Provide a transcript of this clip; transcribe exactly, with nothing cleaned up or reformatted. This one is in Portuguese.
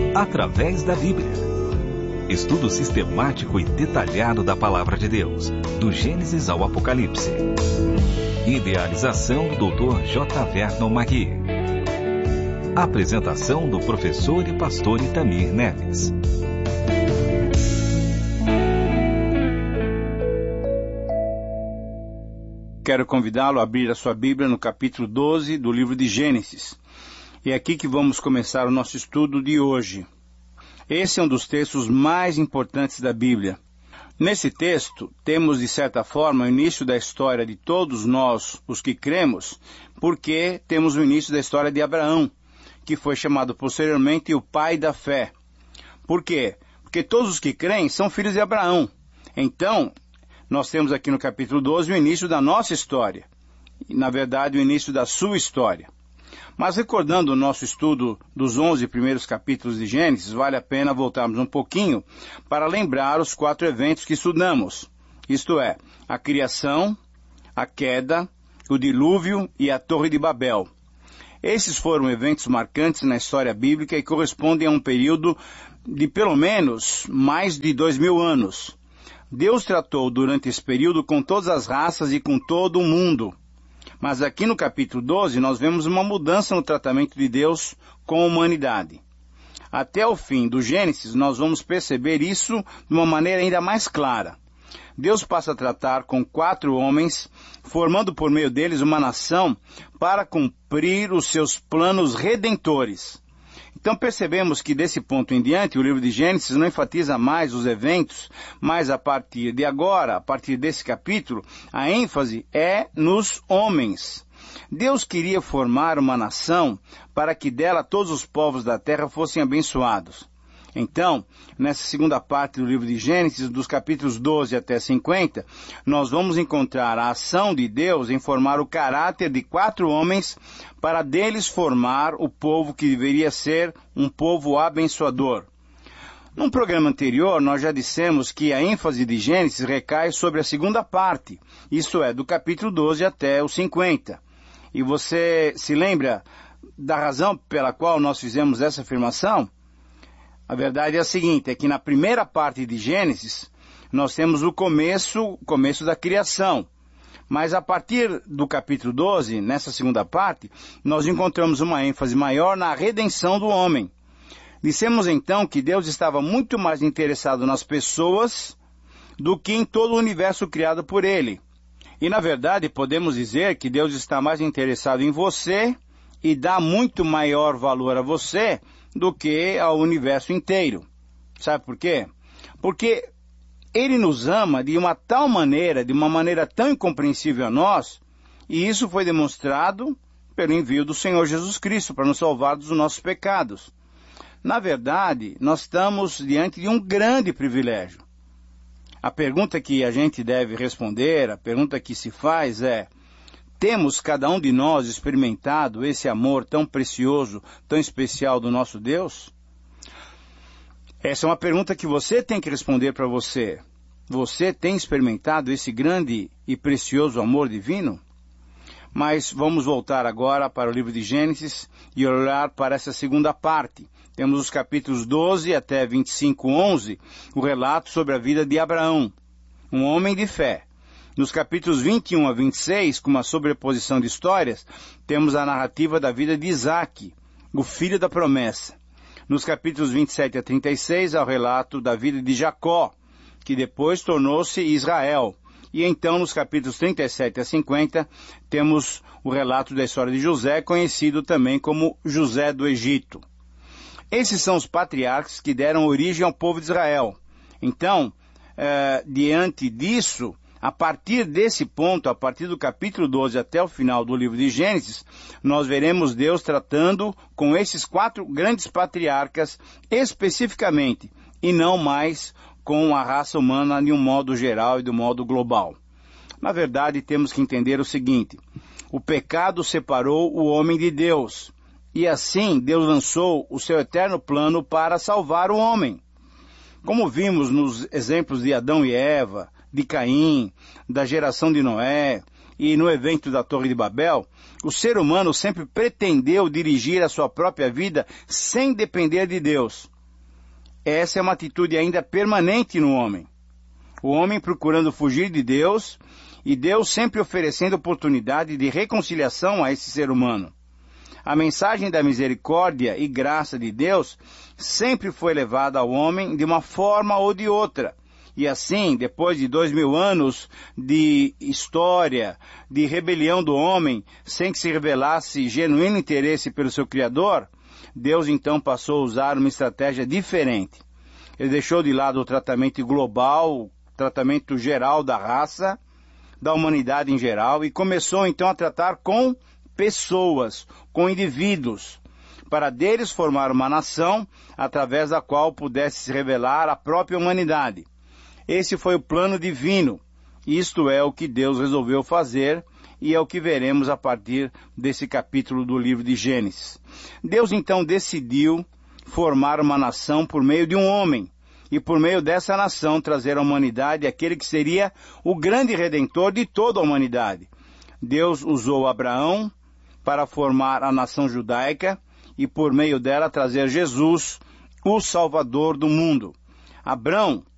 através da Bíblia. Estudo sistemático e detalhado da Palavra de Deus, do Gênesis ao Apocalipse. Idealização do doutor J. Vernon Magui. Apresentação do professor e pastor Itamir Neves. Quero convidá-lo a abrir a sua Bíblia no capítulo doze do livro de Gênesis. É aqui que vamos começar o nosso estudo de hoje. Esse é um dos textos mais importantes da Bíblia. Nesse texto, temos de certa forma o início da história de todos nós, os que cremos, porque temos o início da história de Abraão, que foi chamado posteriormente o pai da fé. Por quê? Porque todos os que creem são filhos de Abraão. Então, nós temos aqui no capítulo doze o início da nossa história. E, na verdade, o início da sua história. Mas recordando o nosso estudo dos onze primeiros capítulos de Gênesis, vale a pena voltarmos um pouquinho para lembrar os quatro eventos que estudamos. Isto é, a criação, a queda, o dilúvio e a Torre de Babel. Esses foram eventos marcantes na história bíblica e correspondem a um período de pelo menos mais de dois mil anos. Deus tratou durante esse período com todas as raças e com todo o mundo. Mas aqui no capítulo doze nós vemos uma mudança no tratamento de Deus com a humanidade. Até o fim do Gênesis nós vamos perceber isso de uma maneira ainda mais clara. Deus passa a tratar com quatro homens, formando por meio deles uma nação para cumprir os seus planos redentores. Então percebemos que desse ponto em diante o livro de Gênesis não enfatiza mais os eventos, mas a partir de agora, a partir desse capítulo, a ênfase é nos homens. Deus queria formar uma nação para que dela todos os povos da terra fossem abençoados. Então, nessa segunda parte do livro de Gênesis, dos capítulos doze até cinquenta, nós vamos encontrar a ação de Deus em formar o caráter de quatro homens para deles formar o povo que deveria ser um povo abençoador. Num programa anterior, nós já dissemos que a ênfase de Gênesis recai sobre a segunda parte, isto é, do capítulo doze até o cinquenta. E você se lembra da razão pela qual nós fizemos essa afirmação? A verdade é a seguinte, é que na primeira parte de Gênesis, nós temos o começo, o começo da criação. Mas a partir do capítulo doze, nessa segunda parte, nós encontramos uma ênfase maior na redenção do homem. Dissemos então que Deus estava muito mais interessado nas pessoas do que em todo o universo criado por Ele. E na verdade podemos dizer que Deus está mais interessado em você e dá muito maior valor a você do que ao universo inteiro. Sabe por quê? Porque Ele nos ama de uma tal maneira, de uma maneira tão incompreensível a nós, e isso foi demonstrado pelo envio do Senhor Jesus Cristo para nos salvar dos nossos pecados. Na verdade, nós estamos diante de um grande privilégio. A pergunta que a gente deve responder, a pergunta que se faz é: temos cada um de nós experimentado esse amor tão precioso, tão especial do nosso Deus? Essa é uma pergunta que você tem que responder para você. Você tem experimentado esse grande e precioso amor divino? Mas vamos voltar agora para o livro de Gênesis e olhar para essa segunda parte. Temos os capítulos doze até vinte e cinco, onze, o relato sobre a vida de Abraão, um homem de fé. Nos capítulos vinte e um a vinte e seis, com uma sobreposição de histórias, temos a narrativa da vida de Isaque, o filho da promessa. Nos capítulos vinte e sete a trinta e seis, há o relato da vida de Jacó, que depois tornou-se Israel. E então, nos capítulos trinta e sete a cinquenta, temos o relato da história de José, conhecido também como José do Egito. Esses são os patriarcas que deram origem ao povo de Israel. Então, eh, diante disso, a partir desse ponto, a partir do capítulo doze até o final do livro de Gênesis, nós veremos Deus tratando com esses quatro grandes patriarcas especificamente, e não mais com a raça humana de um modo geral e de um modo global. Na verdade, temos que entender o seguinte: o pecado separou o homem de Deus, e assim Deus lançou o seu eterno plano para salvar o homem. Como vimos nos exemplos de Adão e Eva, de Caim, da geração de Noé e no evento da Torre de Babel, o ser humano sempre pretendeu dirigir a sua própria vida sem depender de Deus. essa é uma atitude ainda permanente no homem. O homem procurando fugir de Deus, e Deus sempre oferecendo oportunidade de reconciliação a esse ser humano. A mensagem da misericórdia e graça de Deus sempre foi levada ao homem de uma forma ou de outra. E assim, depois de dois mil anos de história, de rebelião do homem, sem que se revelasse genuíno interesse pelo seu Criador, Deus então passou a usar uma estratégia diferente. Ele deixou de lado o tratamento global, o tratamento geral da raça, da humanidade em geral, e começou então a tratar com pessoas, com indivíduos, para deles formar uma nação através da qual pudesse se revelar a própria humanidade. Esse foi o plano divino. Isto é o que Deus resolveu fazer e é o que veremos a partir desse capítulo do livro de Gênesis. Deus então decidiu formar uma nação por meio de um homem e por meio dessa nação trazer à humanidade aquele que seria o grande redentor de toda a humanidade. Deus usou Abraão para formar a nação judaica e por meio dela trazer Jesus, o Salvador do mundo. Abraão